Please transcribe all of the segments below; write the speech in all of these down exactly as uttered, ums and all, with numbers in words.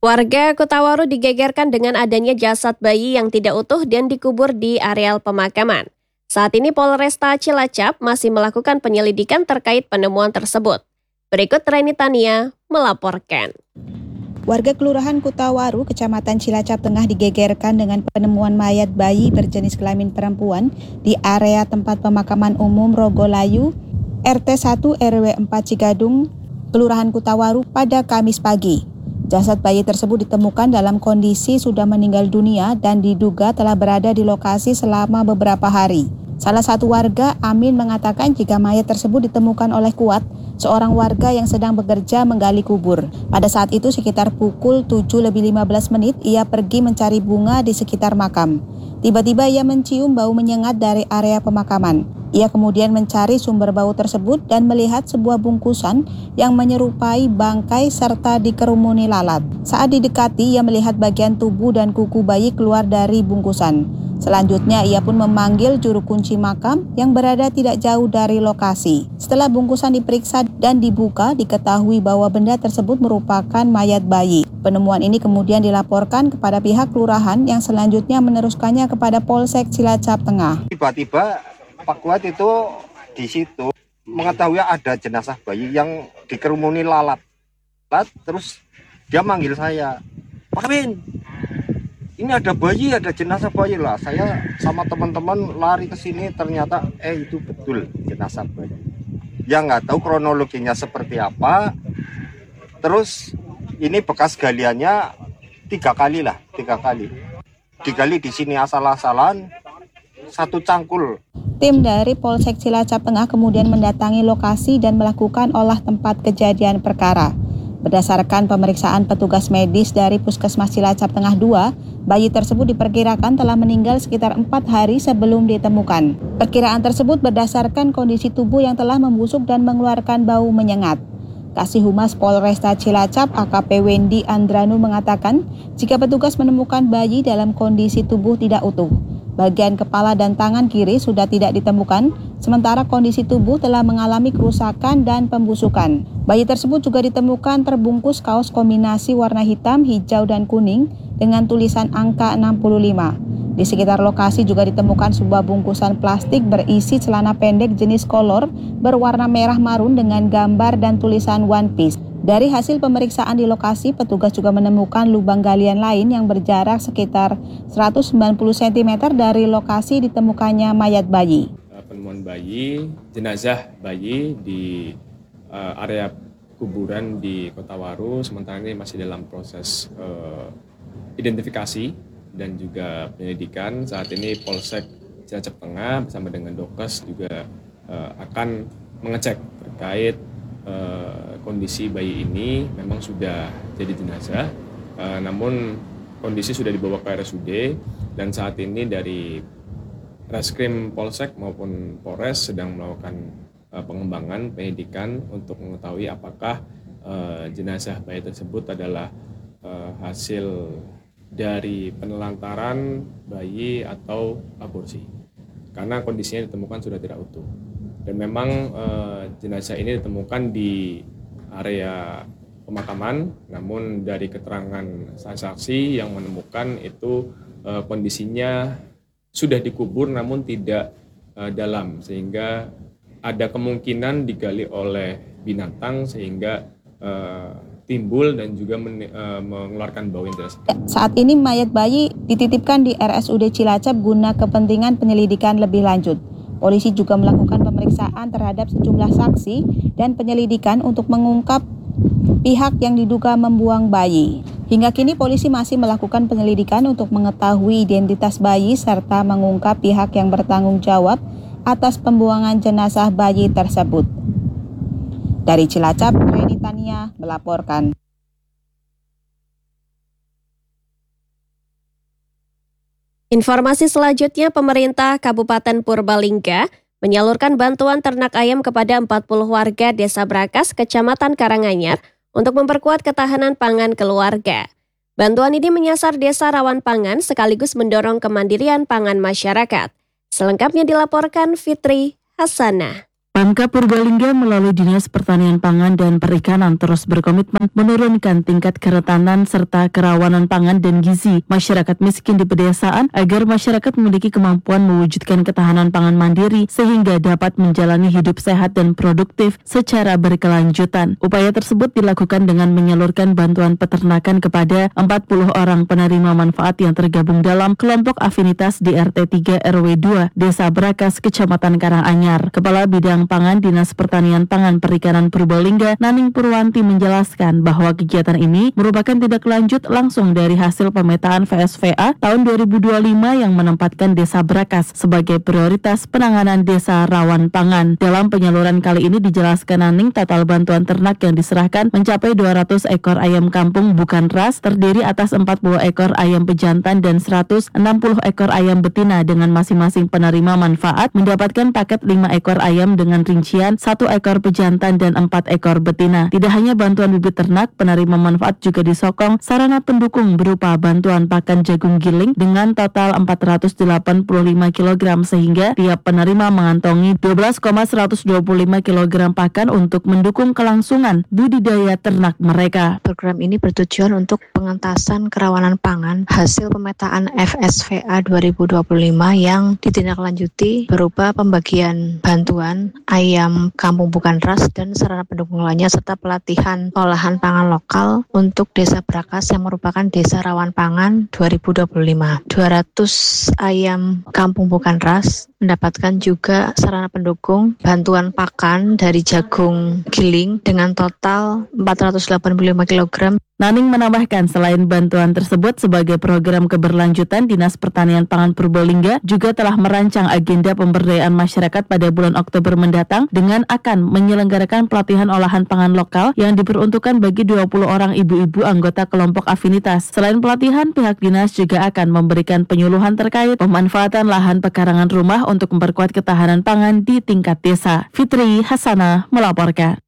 Warga Kutawaru digegerkan dengan adanya jasad bayi yang tidak utuh dan dikubur di areal pemakaman. Saat ini Polresta Cilacap masih melakukan penyelidikan terkait penemuan tersebut. Berikut Reni Tania melaporkan. Warga Kelurahan Kutawaru, Kecamatan Cilacap Tengah digegerkan dengan penemuan mayat bayi berjenis kelamin perempuan di area tempat pemakaman umum Rogolayu, R T satu R W empat Cigadung, Kelurahan Kutawaru pada Kamis pagi. Jasad bayi tersebut ditemukan dalam kondisi sudah meninggal dunia dan diduga telah berada di lokasi selama beberapa hari. Salah satu warga, Amin, mengatakan jika mayat tersebut ditemukan oleh Kuat, seorang warga yang sedang bekerja menggali kubur. Pada saat itu sekitar pukul tujuh lebih lima belas menit, ia pergi mencari bunga di sekitar makam. Tiba-tiba ia mencium bau menyengat dari area pemakaman. Ia kemudian mencari sumber bau tersebut dan melihat sebuah bungkusan yang menyerupai bangkai serta dikerumuni lalat. Saat didekati, ia melihat bagian tubuh dan kuku bayi keluar dari bungkusan. Selanjutnya, ia pun memanggil juru kunci makam yang berada tidak jauh dari lokasi. Setelah bungkusan diperiksa dan dibuka, diketahui bahwa benda tersebut merupakan mayat bayi. Penemuan ini kemudian dilaporkan kepada pihak kelurahan yang selanjutnya meneruskannya kepada Polsek Cilacap Tengah. Tiba-tiba Pak Kuat itu di situ mengetahui ada jenazah bayi yang dikerumuni lalat. Terus dia manggil saya, Pak Amin, ini ada bayi, ada jenazah bayi lah. Saya sama teman-teman lari ke sini, ternyata eh itu betul jenazah bayi. Ya nggak tahu kronologinya seperti apa. Terus ini bekas galiannya tiga kali lah, tiga kali. Digali di sini asal-asalan, satu cangkul. Tim dari Polsek Cilacap Tengah kemudian mendatangi lokasi dan melakukan olah tempat kejadian perkara. Berdasarkan pemeriksaan petugas medis dari Puskesmas Cilacap Tengah dua, bayi tersebut diperkirakan telah meninggal sekitar empat hari sebelum ditemukan. Perkiraan tersebut berdasarkan kondisi tubuh yang telah membusuk dan mengeluarkan bau menyengat. Kasih Humas Polresta Cilacap A K P Wendy Andranu mengatakan, jika petugas menemukan bayi dalam kondisi tubuh tidak utuh, bagian kepala dan tangan kiri sudah tidak ditemukan, sementara kondisi tubuh telah mengalami kerusakan dan pembusukan. Bayi tersebut juga ditemukan terbungkus kaos kombinasi warna hitam, hijau, dan kuning dengan tulisan angka enam puluh lima. Di sekitar lokasi juga ditemukan sebuah bungkusan plastik berisi celana pendek jenis kolor berwarna merah marun dengan gambar dan tulisan One Piece. Dari hasil pemeriksaan di lokasi, petugas juga menemukan lubang galian lain yang berjarak sekitar seratus sembilan puluh sentimeter dari lokasi ditemukannya mayat bayi. Penemuan bayi, jenazah bayi di uh, area kuburan di Kutawaru, sementara ini masih dalam proses uh, identifikasi dan juga penyelidikan. Saat ini Polsek Cilacap Tengah bersama dengan Dokes juga uh, akan mengecek terkait Uh, kondisi bayi ini. Memang sudah jadi jenazah, uh, namun kondisi sudah dibawa ke R S U D dan saat ini dari Reskrim Polsek maupun Polres sedang melakukan uh, pengembangan penyidikan untuk mengetahui apakah uh, jenazah bayi tersebut adalah uh, hasil dari penelantaran bayi atau aborsi, karena kondisinya ditemukan sudah tidak utuh. Dan memang eh, jenazah ini ditemukan di area pemakaman, namun dari keterangan saksi yang menemukan itu eh, kondisinya sudah dikubur namun tidak eh, dalam, sehingga ada kemungkinan digali oleh binatang sehingga eh, timbul dan juga men, eh, mengeluarkan bau yang tidak sedap. Saat ini mayat bayi dititipkan di R S U D Cilacap guna kepentingan penyelidikan lebih lanjut. Polisi juga melakukan pemeriksaan terhadap sejumlah saksi dan penyelidikan untuk mengungkap pihak yang diduga membuang bayi. Hingga kini polisi masih melakukan penyelidikan untuk mengetahui identitas bayi serta mengungkap pihak yang bertanggung jawab atas pembuangan jenazah bayi tersebut. Dari Cilacap, Reni Tania melaporkan. Informasi selanjutnya, pemerintah Kabupaten Purbalingga menyalurkan bantuan ternak ayam kepada empat puluh warga Desa Brakas, Kecamatan Karanganyar untuk memperkuat ketahanan pangan keluarga. Bantuan ini menyasar desa rawan pangan sekaligus mendorong kemandirian pangan masyarakat. Selengkapnya dilaporkan Fitri Hasanah. Pemkab Purbalingga melalui Dinas Pertanian Pangan dan Perikanan terus berkomitmen menurunkan tingkat kerentanan serta kerawanan pangan dan gizi masyarakat miskin di pedesaan agar masyarakat memiliki kemampuan mewujudkan ketahanan pangan mandiri sehingga dapat menjalani hidup sehat dan produktif secara berkelanjutan. Upaya tersebut dilakukan dengan menyalurkan bantuan peternakan kepada empat puluh orang penerima manfaat yang tergabung dalam kelompok afinitas di R T tiga R W dua Desa Brakas, Kecamatan Karanganyar. Kepala Bidang Pangan Dinas Pertanian Pangan Perikanan Purbalingga, Naning Purwanti menjelaskan bahwa kegiatan ini merupakan tindak lanjut langsung dari hasil pemetaan V S V A tahun dua ribu dua puluh lima yang menempatkan Desa Brakas sebagai prioritas penanganan desa rawan pangan. Dalam penyaluran kali ini dijelaskan Naning, total bantuan ternak yang diserahkan mencapai dua ratus ekor ayam kampung bukan ras, terdiri atas empat puluh ekor ayam pejantan dan seratus enam puluh ekor ayam betina, dengan masing-masing penerima manfaat mendapatkan paket lima ekor ayam dengan rincian satu ekor pejantan dan empat ekor betina. Tidak hanya bantuan bibit ternak, penerima manfaat juga disokong sarana pendukung berupa bantuan pakan jagung giling dengan total empat ratus delapan puluh lima kilogram sehingga tiap penerima mengantongi dua belas koma seratus dua puluh lima kilogram pakan untuk mendukung kelangsungan budidaya ternak mereka. Program ini bertujuan untuk pengentasan kerawanan pangan hasil pemetaan F S V A dua ribu dua puluh lima yang ditindaklanjuti berupa pembagian bantuan ayam kampung bukan ras dan sarana pendukung lainnya serta pelatihan olahan pangan lokal untuk Desa Brakas yang merupakan desa rawan pangan dua ribu dua puluh lima. dua ratus ayam kampung bukan ras mendapatkan juga sarana pendukung bantuan pakan dari jagung giling dengan total empat ratus delapan puluh lima kilogram. Naning menambahkan selain bantuan tersebut sebagai program keberlanjutan, Dinas Pertanian Pangan Purbalingga juga telah merancang agenda pemberdayaan masyarakat pada bulan Oktober mendatang dengan akan menyelenggarakan pelatihan olahan pangan lokal yang diperuntukkan bagi dua puluh orang ibu-ibu anggota kelompok afinitas. Selain pelatihan, pihak dinas juga akan memberikan penyuluhan terkait pemanfaatan lahan pekarangan rumah untuk memperkuat ketahanan pangan di tingkat desa. Fitri Hasanah melaporkan.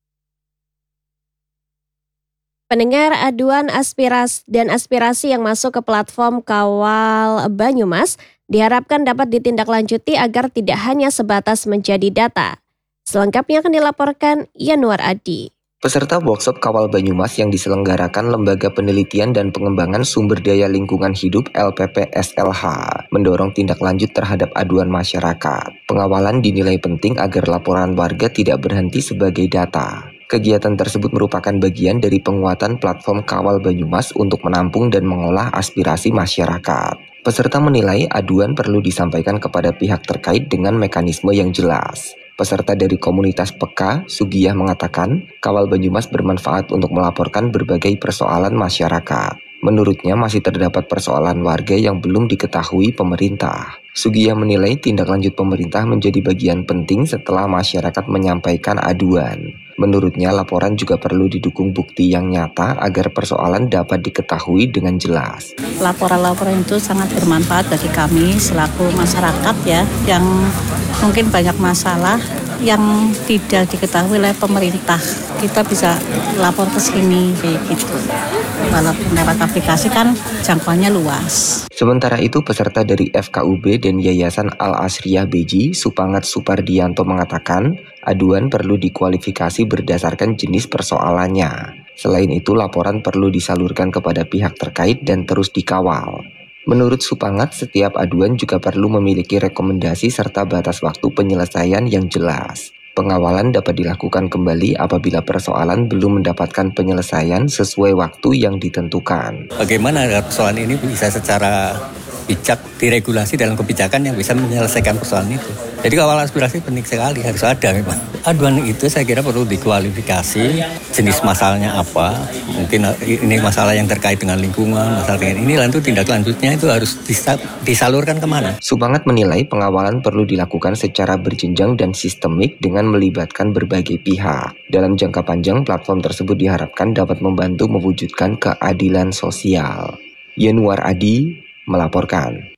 Pendengar, aduan aspirasi dan aspirasi yang masuk ke platform Kawal Banyumas diharapkan dapat ditindaklanjuti agar tidak hanya sebatas menjadi data. Selengkapnya akan dilaporkan Yanuar Adi. Peserta workshop Kawal Banyumas yang diselenggarakan Lembaga Penelitian dan Pengembangan Sumber Daya Lingkungan Hidup L P P S L H mendorong tindak lanjut terhadap aduan masyarakat. Pengawalan dinilai penting agar laporan warga tidak berhenti sebagai data. Kegiatan tersebut merupakan bagian dari penguatan platform Kawal Banyumas untuk menampung dan mengolah aspirasi masyarakat. Peserta menilai aduan perlu disampaikan kepada pihak terkait dengan mekanisme yang jelas. Peserta dari komunitas Peka, Sugiyah mengatakan, Kawal Banyumas bermanfaat untuk melaporkan berbagai persoalan masyarakat. Menurutnya masih terdapat persoalan warga yang belum diketahui pemerintah. Sugiyah menilai tindak lanjut pemerintah menjadi bagian penting setelah masyarakat menyampaikan aduan. Menurutnya laporan juga perlu didukung bukti yang nyata agar persoalan dapat diketahui dengan jelas. Laporan-laporan itu sangat bermanfaat bagi kami selaku masyarakat ya, yang mungkin banyak masalah yang tidak diketahui oleh pemerintah. Kita bisa lapor ke sini gitu. Walaupun lewat aplikasi kan jangkauannya luas. Sementara itu peserta dari F K U B dan Yayasan Al-Asriyah Beji, Supangat Supardianto mengatakan, aduan perlu dikualifikasi berdasarkan jenis persoalannya. Selain itu laporan perlu disalurkan kepada pihak terkait dan terus dikawal. Menurut Supangat, setiap aduan juga perlu memiliki rekomendasi serta batas waktu penyelesaian yang jelas. Pengawalan dapat dilakukan kembali apabila persoalan belum mendapatkan penyelesaian sesuai waktu yang ditentukan. Bagaimana persoalan ini bisa secara bijak diregulasi dalam kebijakan yang bisa menyelesaikan persoalan itu. Jadi kawal aspirasi penting sekali, harus ada memang. Aduan itu saya kira perlu dikualifikasi, jenis masalahnya apa, mungkin ini masalah yang terkait dengan lingkungan, masalah dengan ini, lalu tindak lanjutnya itu harus disalurkan kemana. Supangat menilai pengawalan perlu dilakukan secara berjenjang dan sistemik dengan melibatkan berbagai pihak. Dalam jangka panjang, platform tersebut diharapkan dapat membantu mewujudkan keadilan sosial. Yanuar Adi melaporkan.